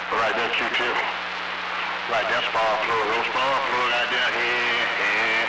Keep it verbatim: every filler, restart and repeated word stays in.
Right there, Q-tip. Right there, spark plug. Those spark plug right there. Here, here.